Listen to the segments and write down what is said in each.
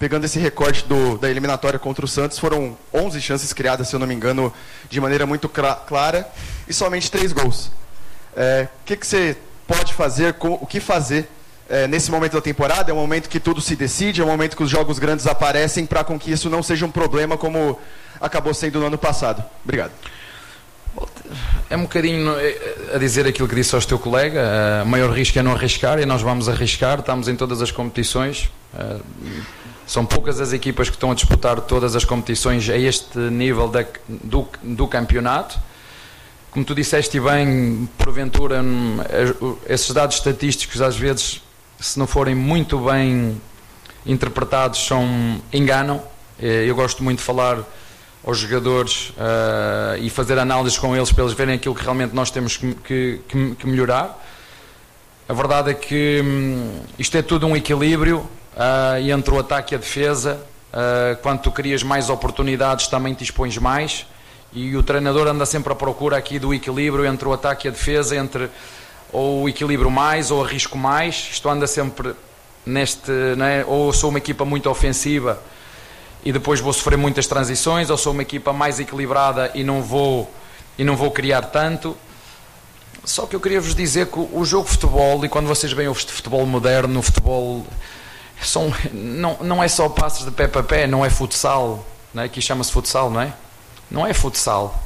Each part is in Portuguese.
pegando esse recorte da eliminatória contra o Santos, foram 11 chances criadas, se eu não me engano, de maneira muito clara, e somente 3 gols. O que você pode fazer, o que fazer nesse momento da temporada? É um momento que tudo se decide, é um momento que os jogos grandes aparecem, para com que isso não seja um problema como acabou sendo no ano passado. Obrigado. É um bocadinho a dizer aquilo que disse ao teu colega. O maior risco é não arriscar, e nós vamos arriscar. Estamos em todas as competições. São poucas as equipas que estão a disputar todas as competições a este nível do campeonato. Como tu disseste bem, porventura, esses dados estatísticos, às vezes, se não forem muito bem interpretados, enganam. Eu gosto muito de falar aos jogadores e fazer análises com eles para eles verem aquilo que realmente nós temos que melhorar. A verdade é que isto é tudo um equilíbrio entre o ataque e a defesa. Quando tu crias mais oportunidades, também te expões mais, e o treinador anda sempre à procura aqui do equilíbrio entre o ataque e a defesa, entre ou o equilíbrio mais ou arrisco mais. Isto anda sempre neste, não é? Ou sou uma equipa muito ofensiva e depois vou sofrer muitas transições, ou sou uma equipa mais equilibrada e não vou criar tanto. Só que eu queria vos dizer que o jogo de futebol, e quando vocês veem o futebol moderno, o futebol não é só passos de pé para pé, não é futsal, não é? Aqui chama-se futsal, não é? Não é futsal.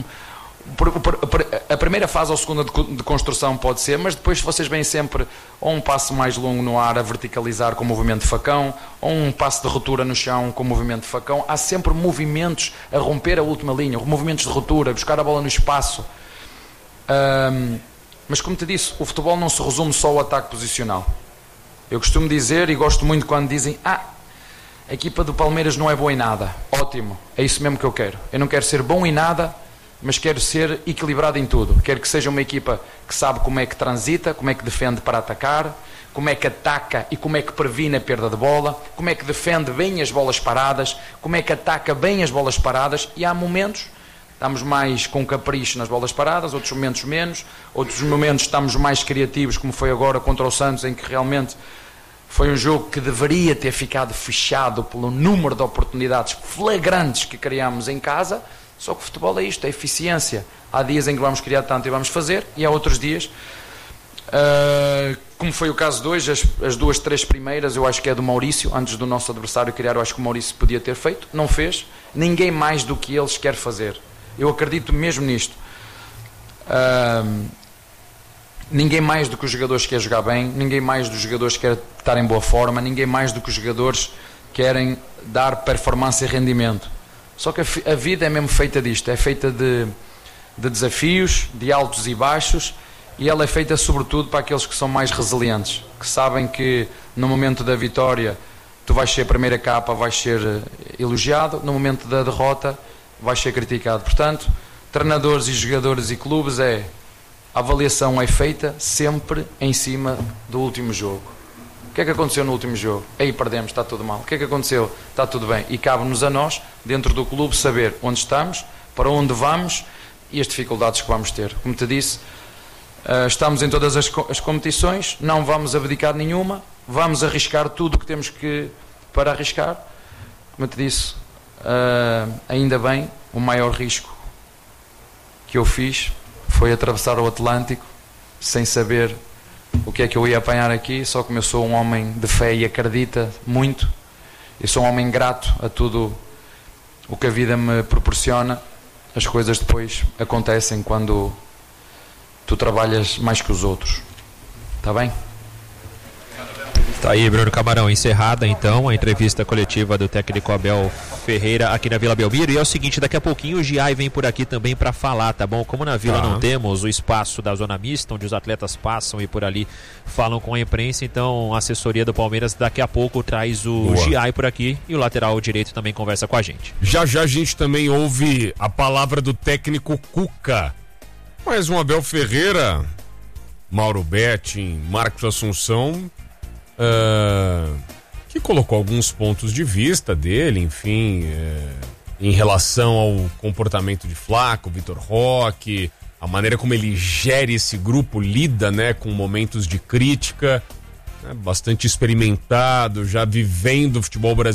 A primeira fase ou a segunda de construção pode ser, mas depois vocês veem sempre ou um passo mais longo no ar a verticalizar com movimento de facão, ou um passo de ruptura no chão com movimento de facão. Há sempre movimentos a romper a última linha, movimentos de ruptura, buscar a bola no espaço. Mas como te disse, o futebol não se resume só ao ataque posicional. Eu costumo dizer, e gosto muito quando dizem: a equipa do Palmeiras não é boa em nada. Ótimo, é isso mesmo que eu quero. Eu não quero ser bom em nada, mas quero ser equilibrado em tudo. Quero que seja uma equipa que sabe como é que transita, como é que defende para atacar, como é que ataca e como é que previne a perda de bola, como é que defende bem as bolas paradas, como é que ataca bem as bolas paradas. E há momentos estamos mais com capricho nas bolas paradas, outros momentos menos, outros momentos estamos mais criativos, como foi agora contra o Santos, em que realmente foi um jogo que deveria ter ficado fechado pelo número de oportunidades flagrantes que criámos em casa. Só que o futebol é isto, é eficiência. Há dias em que vamos criar tanto e vamos fazer, e há outros dias, como foi o caso de hoje, as 2, 3 primeiras, eu acho que é do Maurício, antes do nosso adversário criar, eu acho que o Maurício podia ter feito, não fez. Ninguém mais do que eles quer fazer. Eu acredito mesmo nisto. Ninguém mais do que os jogadores quer jogar bem, ninguém mais dos jogadores quer estar em boa forma, ninguém mais do que os jogadores querem dar performance e rendimento. Só que a vida é mesmo feita disto, é feita de desafios, de altos e baixos, e ela é feita sobretudo para aqueles que são mais resilientes, que sabem que no momento da vitória tu vais ser a primeira capa, vais ser elogiado, no momento da derrota vais ser criticado. Portanto, treinadores e jogadores e clubes, a avaliação é feita sempre em cima do último jogo. O que é que aconteceu no último jogo? Aí perdemos, está tudo mal. O que é que aconteceu? Está tudo bem. E cabe-nos a nós, dentro do clube, saber onde estamos, para onde vamos e as dificuldades que vamos ter. Como te disse, estamos em todas as competições, não vamos abdicar de nenhuma, vamos arriscar tudo o que temos para arriscar. Como te disse, ainda bem, o maior risco que eu fiz foi atravessar o Atlântico sem saber o que é que eu ia apanhar aqui. Só como eu sou um homem de fé e acredita muito, eu sou um homem grato a tudo o que a vida me proporciona. As coisas depois acontecem quando tu trabalhas mais que os outros. Está bem? Tá aí, Bruno Camarão, encerrada então a entrevista coletiva do técnico Abel Ferreira aqui na Vila Belmiro. E é o seguinte, daqui a pouquinho o Giai vem por aqui também para falar, tá bom? Como na Vila não temos o espaço da zona mista, onde os atletas passam e por ali falam com a imprensa, então a assessoria do Palmeiras daqui a pouco traz o Giai por aqui, e o lateral direito também conversa com a gente. Já já a gente também ouve a palavra do técnico Cuca. Mas um Abel Ferreira, Mauro Betting, Marcos Assunção, que colocou alguns pontos de vista dele, enfim, em relação ao comportamento de Flaco, Vitor Roque, a maneira como ele gere esse grupo, lida, né, com momentos de crítica, né, bastante experimentado, já vivendo o futebol brasileiro